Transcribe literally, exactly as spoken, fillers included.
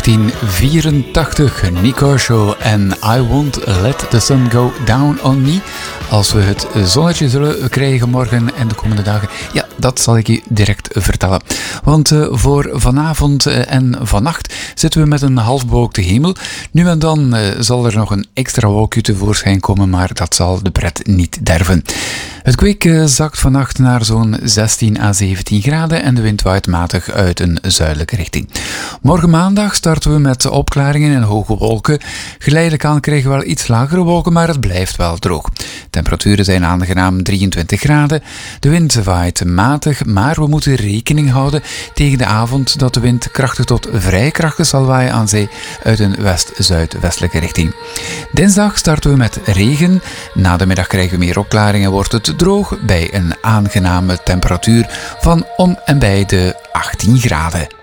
negentien vierentachtig, Nico Show en I Won't Let the Sun Go Down on Me. Als we het zonnetje zullen krijgen morgen en de komende dagen, ja, dat zal ik je direct vertellen. Want uh, voor vanavond uh, en vannacht zitten we met een halfbewolkte hemel. Nu en dan uh, zal er nog een extra wolkje tevoorschijn komen, maar dat zal de pret niet derven. Het kwik uh, zakt vannacht naar zo'n zestien à zeventien graden en de wind waait matig uit een zuidelijke richting. Morgen maandag starten we met opklaringen en hoge wolken. Geleidelijk aan krijgen we wel iets lagere wolken, maar het blijft wel droog. Temperaturen zijn aangenaam drieëntwintig graden. De wind waait matig, maar we moeten rekening houden tegen de avond dat de wind krachtig tot vrij krachtig zal waaien aan zee uit een west-zuidwestelijke richting. Dinsdag starten we met regen. Na de middag krijgen we meer opklaringen en wordt het droog bij een aangename temperatuur van om en bij de achttien graden.